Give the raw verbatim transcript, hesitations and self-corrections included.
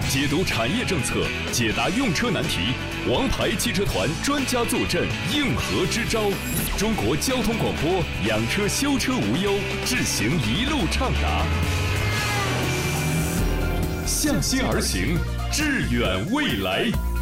解读产业政策，解答用车难题，王牌汽车团专家坐镇，应和支招。中国交通广播，养车修车无忧，智行一路畅达。向心而行，致远未来。